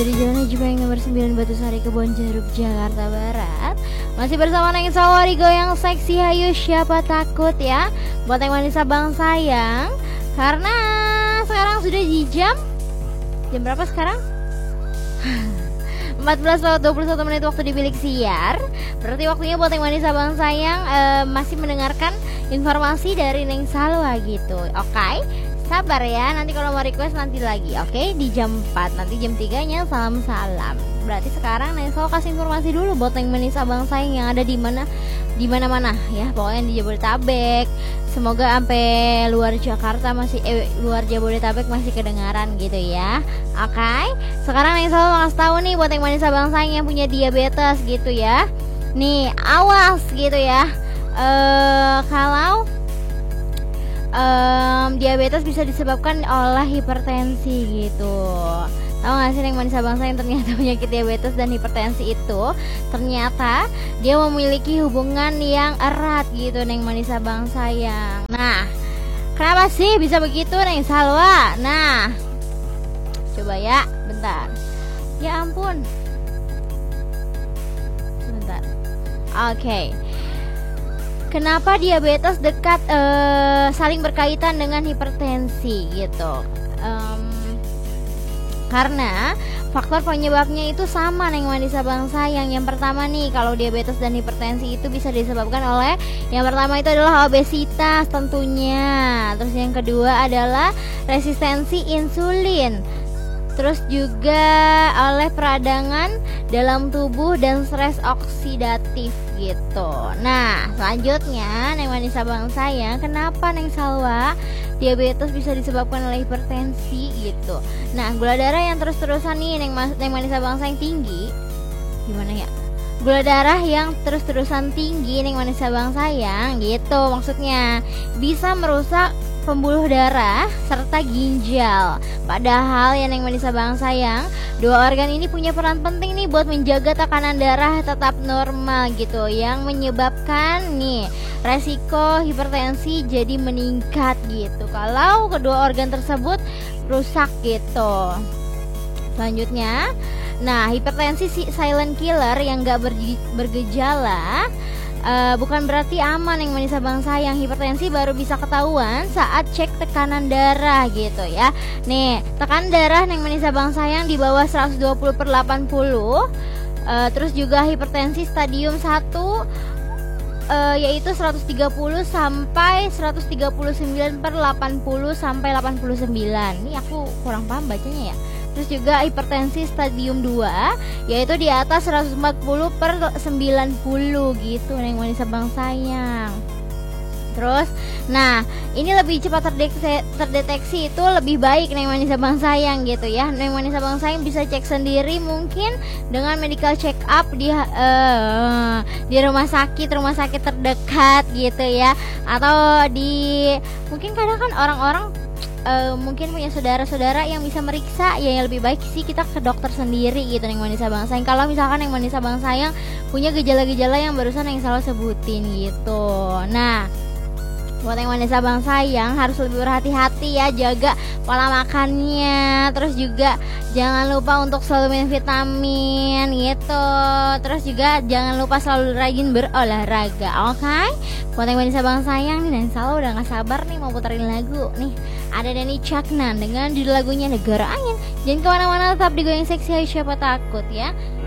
Dari Jalan Haji Payung nomor 9 Batusari Kebonjeruk Jakarta Barat. Masih bersama Neng Sawari Goyang Seksi Hayu Siapa Takut ya. Buat yang wanita bang sayang, karena sekarang sudah di jam berapa sekarang? 14:21 waktu di bilik siar. Berarti waktunya buat yang wanita bang sayang masih mendengarkan informasi dari Neng Salwa gitu. Oke? Sabar ya, nanti kalau mau request nanti lagi, oke? Di jam 4, nanti jam 3-nya salam-salam. Berarti sekarang Neng Sal kasih informasi dulu buat yang menisa bang sayang yang ada di mana-mana ya. Pokoknya di Jabodetabek. Semoga sampai luar Jakarta luar Jabodetabek masih kedengaran gitu ya. Oke? Sekarang Neng Sal mau kasih tahu nih buat yang menisa bang sayang yang punya diabetes gitu ya. Nih, awas gitu ya. Kalau diabetes bisa disebabkan oleh hipertensi gitu. Tahu gak sih yang manis abang sayang, ternyata penyakit diabetes dan hipertensi itu ternyata dia memiliki hubungan yang erat gitu Neng manis abang sayang. Nah, kenapa sih bisa begitu Neng Salwa? Nah, coba ya, bentar. Ya ampun. Sebentar. Oke. Kenapa diabetes dekat saling berkaitan dengan hipertensi gitu? Karena faktor penyebabnya itu sama Neng Wanisa bang sayang. Yang pertama nih, kalau diabetes dan hipertensi itu bisa disebabkan oleh, yang pertama itu adalah obesitas tentunya. Terus yang kedua adalah resistensi insulin. Terus juga oleh peradangan dalam tubuh dan stres oksidatif gitu. Nah, selanjutnya Neng Wanisa bang sayang, kenapa Neng Salwa diabetes bisa disebabkan oleh hipertensi gitu. Nah, gula darah yang terus-terusan nih Neng Wanisa bang sayang tinggi. Gimana ya? Gula darah yang terus-terusan tinggi Neng Wanisa bang sayang gitu. Maksudnya bisa merusak pembuluh darah serta ginjal. Padahal ya Neng Wanisa bang sayang, dua organ ini punya peran penting nih buat menjaga tekanan darah tetap normal gitu, yang menyebabkan nih resiko hipertensi jadi meningkat gitu kalau kedua organ tersebut rusak gitu. Selanjutnya, nah hipertensi silent killer yang gak bergejala bukan berarti aman yang Wanisa bang sayang. Hipertensi baru bisa ketahuan saat cek tekanan darah gitu ya. Nih, tekanan darah yang Wanisa bang sayang di bawah 120/80. Terus juga hipertensi stadium 1 yaitu 130 sampai 139/80 sampai 89. Ini aku kurang paham bacanya ya. Terus juga hipertensi stadium 2 yaitu di atas 140/90 gitu Neng Wanisa bang sayang. Terus, nah ini lebih cepat terdeteksi itu lebih baik Neng Wanisa bang sayang gitu ya. Neng Wanisa bang sayang bisa cek sendiri mungkin dengan medical check up di rumah sakit terdekat gitu ya. Atau di, mungkin kadang kan orang-orang mungkin punya saudara-saudara yang bisa meriksa ya, yang lebih baik sih kita ke dokter sendiri gitu Neng Wanisa bang sayang. Kalau misalkan Neng Wanisa bang sayang punya gejala-gejala yang barusan yang salah sebutin gitu. Nah, buat yang Wanisa bang sayang harus lebih berhati-hati ya, jaga pola makannya. Terus juga jangan lupa untuk selalu minum vitamin gitu. Terus juga jangan lupa selalu rajin berolahraga, oke? Buat yang Wanisa bang sayang nih, Neng Salwa udah gak sabar nih mau puterin lagu nih. Ada Denny Caknan dengan judul lagunya Negara Angin. Jangan kemana-mana, tetap di Goyang Seksi Hayu Siapa Takut ya.